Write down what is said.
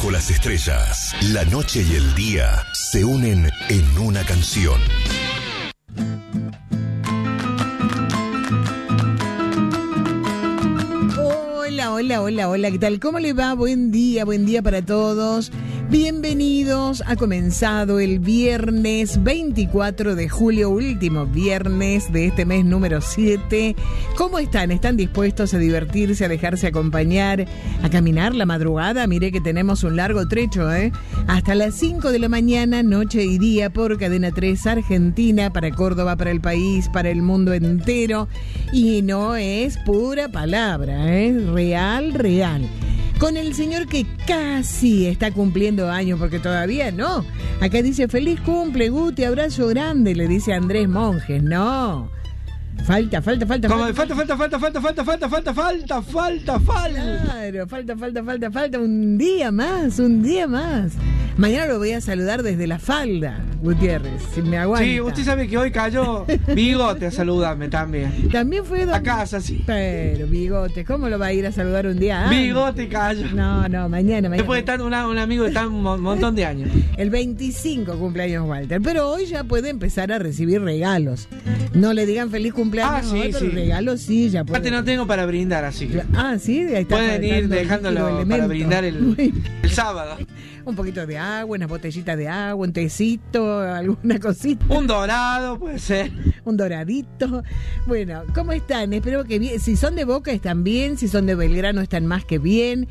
Bajo las estrellas, la noche y el día se unen en una canción. Hola, ¿qué tal? ¿Cómo le va? Buen día para todos. Bienvenidos, ha comenzado el viernes 24 de julio, último viernes de este mes número 7. ¿Cómo están? ¿Están dispuestos a divertirse, a dejarse acompañar, a caminar la madrugada? Mire que tenemos un largo trecho, hasta las 5 de la mañana, noche y día, por Cadena 3 Argentina, para Córdoba, para el país, para el mundo entero. Y no es pura palabra, real. Con el señor que casi está cumpliendo años, porque todavía no. Acá dice, feliz cumple, Guti, abrazo grande, le dice Andrés Monjes. No. Falta. ¿Cómo? Falta. Claro, falta un día más. Mañana lo voy a saludar desde la falda, Gutiérrez, si me aguanta. Sí, usted sabe que hoy cayó Bigote a saludarme también. También fue a casa, sí. Pero Bigote, ¿cómo lo va a ir a saludar un día antes? Bigote cayó. No, mañana. Después de estar un amigo que está un montón de años. El 25 cumpleaños Walter, pero hoy ya puede empezar a recibir regalos. No le digan feliz cumpleaños, sí, pero sí. Regalos sí, ya puede. Aparte no tengo para brindar, así que. Sí, ahí está. Pueden ir dejándolo para brindar el sábado. Un poquito de agua, unas botellitas de agua, un tecito, alguna cosita. Un dorado, puede ser. Un doradito. Bueno, ¿cómo están? Espero que bien. Si son de Boca están bien, si son de Belgrano están más que bien.